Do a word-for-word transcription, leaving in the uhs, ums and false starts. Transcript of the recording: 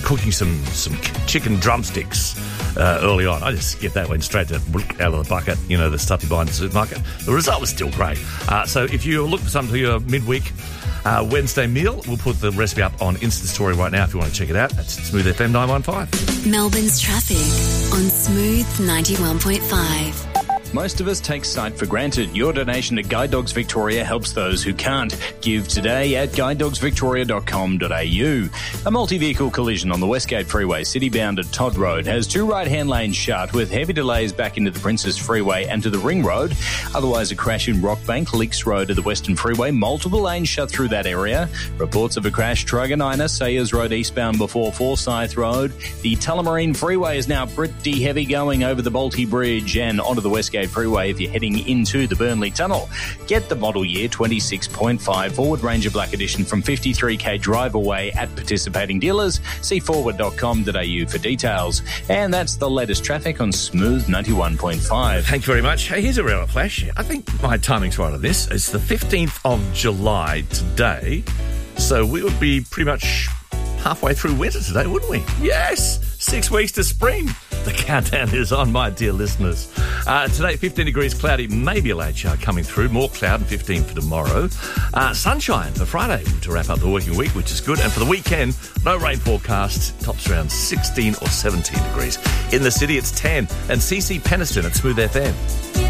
cooking some, some chicken drumsticks uh, early on. I just get that went straight to out of the bucket, you know, the stuff you buy in the supermarket. The result was still great. Uh, so if you look for something for your midweek uh, Wednesday meal, we'll put the recipe up on Insta Story right now if you want to check it out. That's Smooth F M nine one five. Melbourne's traffic on Smooth ninety-one point five. Most of us take sight for granted. Your donation to Guide Dogs Victoria helps those who can't. Give today at guide dogs victoria dot com dot a u. A multi-vehicle collision on the Westgate Freeway, city-bound at Todd Road, has two right-hand lanes shut with heavy delays back into the Princess Freeway and to the Ring Road. Otherwise, a crash in Rockbank, Leaks Road at the Western Freeway. Multiple lanes shut through that area. Reports of a crash, Truganina, Sayers Road eastbound before Forsyth Road. The Tullamarine Freeway is now pretty heavy going over the Balti Bridge and onto the Westgate Freeway if you're heading into the Burnley Tunnel. Get the model year twenty-six point five Forward Ranger Black Edition from fifty-three k drive away at participating dealers. See forward dot com dot a u for details. And that's the latest traffic on Smooth ninety-one point five. Thank you very much. Hey, here's a real flash. I think my timing's right on this. It's the fifteenth of July today, so we would be pretty much halfway through winter today, wouldn't we? Yes! Six weeks to spring. The countdown is on, my dear listeners. Uh, today, fifteen degrees cloudy, maybe a late shower coming through. More cloud and fifteen for tomorrow. Uh, sunshine for Friday to wrap up the working week, which is good. And for the weekend, no rain forecast. Tops around sixteen or seventeen degrees. In the city, it's ten. And C C Peniston at Smooth F M.